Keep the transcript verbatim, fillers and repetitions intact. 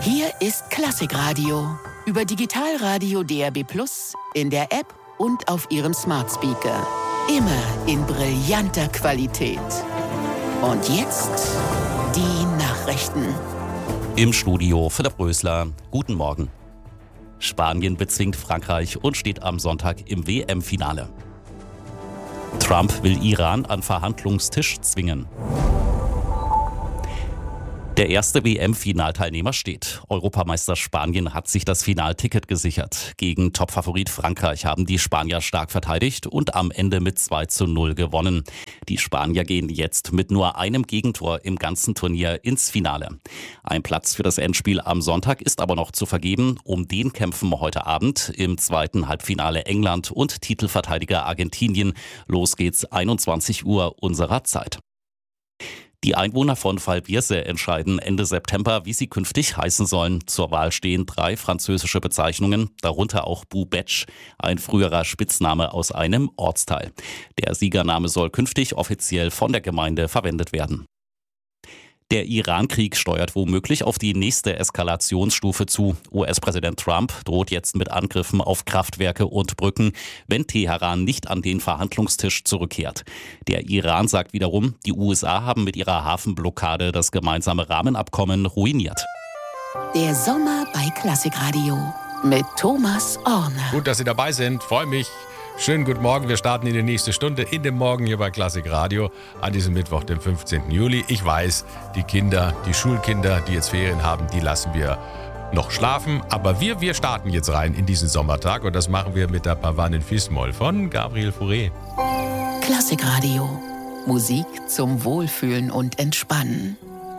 Hier ist Klassikradio. Über Digitalradio D R B Plus, in der App und auf Ihrem Smart Speaker. Immer in brillanter Qualität. Und jetzt die Nachrichten. Im Studio Philipp Rösler. Guten Morgen. Spanien bezwingt Frankreich und steht am Sonntag im W M-Finale. Trump will Iran an Verhandlungstisch zwingen. Der erste W M-Finalteilnehmer steht. Europameister Spanien hat sich das Finalticket gesichert. Gegen Topfavorit Frankreich haben die Spanier stark verteidigt und am Ende mit zwei zu null gewonnen. Die Spanier gehen jetzt mit nur einem Gegentor im ganzen Turnier ins Finale. Ein Platz für das Endspiel am Sonntag ist aber noch zu vergeben. Um den kämpfen heute Abend im zweiten Halbfinale England und Titelverteidiger Argentinien. Los geht's einundzwanzig Uhr unserer Zeit. Die Einwohner von Valbirse entscheiden Ende September, wie sie künftig heißen sollen. Zur Wahl stehen drei französische Bezeichnungen, darunter auch Boubetsch, ein früherer Spitzname aus einem Ortsteil. Der Siegername soll künftig offiziell von der Gemeinde verwendet werden. Der Iran-Krieg steuert womöglich auf die nächste Eskalationsstufe zu. U S-Präsident Trump droht jetzt mit Angriffen auf Kraftwerke und Brücken, wenn Teheran nicht an den Verhandlungstisch zurückkehrt. Der Iran sagt wiederum, die U S A haben mit ihrer Hafenblockade das gemeinsame Rahmenabkommen ruiniert. Der Sommer bei Klassikradio mit Thomas Orner. Gut, dass Sie dabei sind. Freue mich. Schönen guten Morgen, wir starten in die nächste Stunde in dem Morgen hier bei Klassikradio an diesem Mittwoch, dem fünfzehnten Juli. Ich weiß, die Kinder, die Schulkinder, die jetzt Ferien haben, die lassen wir noch schlafen. Aber wir, wir starten jetzt rein in diesen Sommertag und das machen wir mit der Pavane in Fis-Moll von Gabriel Fauré. Klassikradio. Musik zum Wohlfühlen und Entspannen.